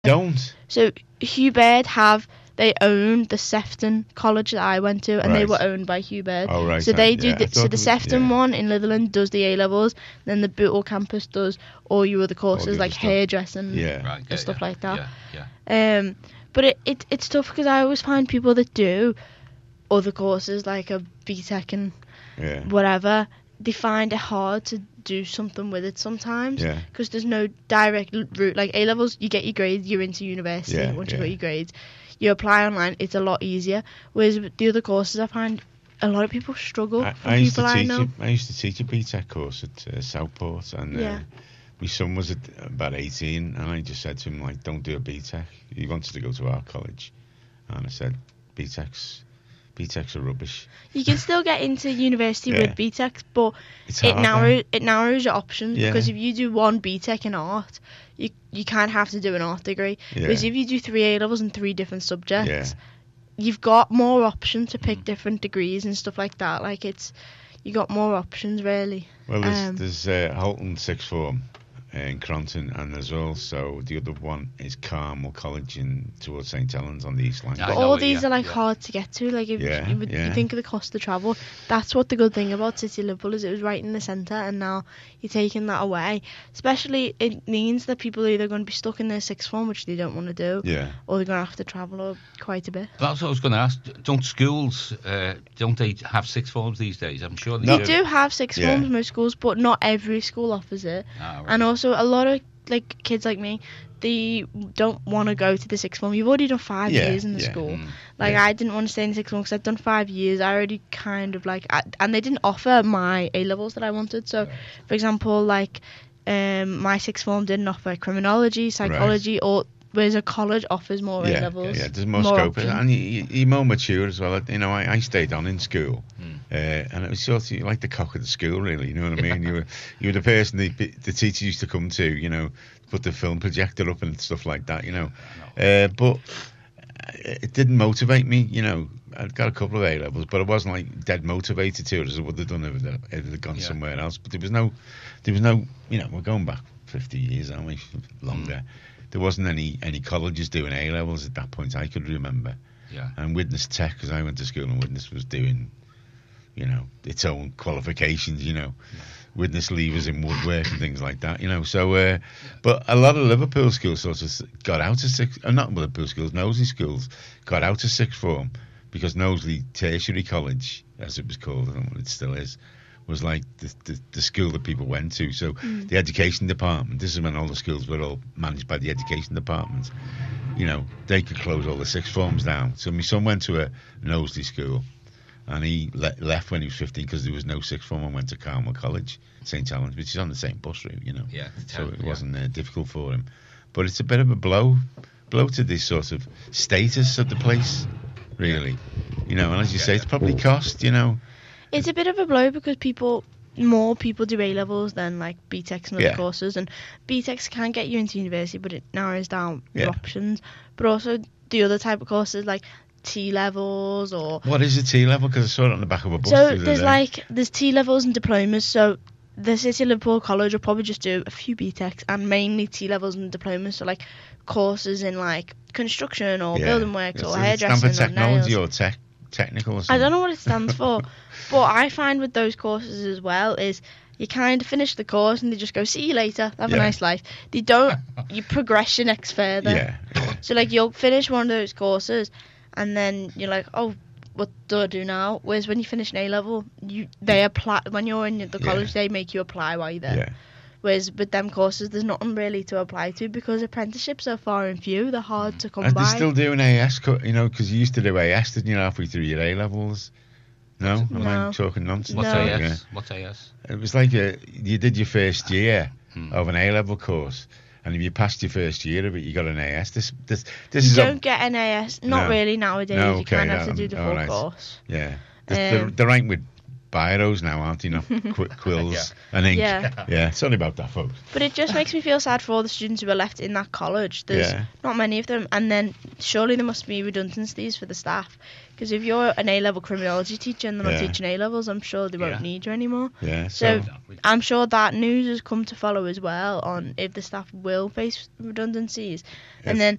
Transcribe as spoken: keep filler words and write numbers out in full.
Don't. So Hugh Bird have they own the Sefton College that I went to, and Right. they were owned by Hugh Bird. Oh, right. So they I- do. yeah, I the, so thought the it was- Sefton yeah. one in Litherland does the A levels, then the Bootle campus does all your other courses other like stuff. hairdressing Yeah. Right, and stuff yeah, like that. Yeah, yeah. Um, but it, it it's tough because I always find people that do other courses like a B Tech and Yeah. whatever, they find it hard to do something with it sometimes Yeah. because there's no direct l- route. Like A levels, you get your grades, you're into university. Yeah, Once you yeah. got your grades, you apply online. It's a lot easier. Whereas with the other courses, I find a lot of people struggle. I, from I used people to I teach. know. A, I used to teach a B Tech course at uh, Southport, and uh, Yeah. my son was at about eighteen, and I just said to him like, "Don't do a B Tech." He wanted to go to our college, and I said, "B Techs, B Techs are rubbish." You can still get into university Yeah. with B Techs, but It's it hard, narrows man. it narrows your options Yeah. because if you do one B Tech in art, you you can't have to do an art degree. Yeah. Whereas if you do three A levels and three different subjects, Yeah. you've got more options to pick Mm. different degrees and stuff like that. Like it's you got more options really. Well, there's, Um, there's uh, Holton Sixth Form uh, in Cronton, and there's also the other one is Carmel College in towards Saint Helens on the East Line. Yeah, I But know all it, these yeah, are like yeah. hard to get to. Like if Yeah, you, would, yeah. you think of the cost of travel, that's what the good thing about City Liverpool is. It was right in the centre, and now you're taking that away. Especially, it means that people are either going to be stuck in their sixth form, which they don't want to do, Yeah. or they're going to have to travel quite a bit. That's what I was going to ask. Don't schools, uh, don't they have sixth forms these days? I'm sure they No. They do have sixth Yeah. forms, most schools, but not every school offers it. Ah, right. And also, a lot of like kids like me, they don't want to go to the sixth form. You've already done five Yeah, years in the yeah. school. Mm. Like Yeah. I didn't want to stay in the sixth form because I'd done five years. I already kind of like, I, and they didn't offer my A levels that I wanted. So, for example, like um, my sixth form didn't offer criminology, psychology, or whereas a college offers more A Yeah, levels. yeah, there's more, more scope, options. and you, you, you're more mature as well. You know, I, I stayed on in school, Mm. uh, and it was sort of like the cock of the school, really. You know what I mean? you were you were the person the the teacher used to come to. You know, put the film projector up and stuff like that. You know, uh, but it didn't motivate me. You know, I'd got a couple of A levels, but I wasn't like dead motivated to it as I would have done if I'd, if I'd gone Yeah. somewhere else. But there was no, there was no. You know, we're going back fifty years, aren't we? Longer. There wasn't any any colleges doing A levels at that point. I could remember. Yeah. And Widnes Tech, because I went to school and Widnes was doing, you know, its own qualifications, you know, Widnes levers in woodwork and things like that, you know. So, uh, but a lot of Liverpool schools sort of s- got out of sixth, uh, not Liverpool schools, Knowsley schools got out of sixth form because Knowsley Tertiary College, as it was called, I don't know what it still is, was like the, the, the school that people went to. So the education department, this is when all the schools were all managed by the education department. You know, they could close all the sixth forms down. So my son went to a Knowsley school, and he le- left when he was fifteen because there was no sixth form, and went to Carmel College, Saint Helens, which is on the same bus route, you know. Yeah, So it yeah. wasn't uh, difficult for him. But it's a bit of a blow, blow to this sort of status of the place, really. You know, and as you Yeah, say, yeah. it's probably cost, you know. It's a bit of a blow because people, more people do A levels than like B Techs and other Yeah. courses, and B Techs can get you into university, but it narrows down your Yeah. options. But also the other type of courses like T levels or What is a T level? Because I saw it on the back of a bus. so the other there's day. like there's T levels and diplomas. So the City of Liverpool College will probably just do a few B Techs and mainly T levels and diplomas. So like courses in like construction or Yeah. building works Does or it hairdressing stand for or nails. technology or tech, technical or I something? don't know what it stands for, but I find with those courses as well is you kind of finish the course and they just go, see you later, have Yeah. a nice life. They don't, you progress your next further. Yeah, yeah. So like you'll finish one of those courses and then you're like, oh, what do I do now? Whereas when you finish an A level, you they apply when you're in the college, Yeah. they make you apply while you're there. yeah. Whereas with them courses, there's nothing really to apply to because apprenticeships are far and few. They're hard to come And by. they're still doing A S, co- you know, because you used to do A S, didn't you, halfway through your A levels? No? Am No. I talking nonsense? What's No. A Yeah. S? What's A S? It was like a, you did your first year Hmm. of an A level course, and if you passed your first year of it, you got an A S. This, this, this You is a- don't get an A S, not No. really nowadays. No, You okay, kind of have to um, do the full alright. course. yeah. They're, Um, they're rank with biros now, aren't they? Not qu- quills Yeah. and ink. Yeah. Yeah, it's only about that, folks. But it just makes me feel sad for all the students who are left in that college. There's Yeah. not many of them, and then surely there must be redundancies for the staff. Because if you're an A-level criminology teacher and they're not Yeah. teaching A-levels, I'm sure they won't Yeah. need you anymore. Yeah, So so, I'm sure that news has come to follow as well on if the staff will face redundancies. And Yes. then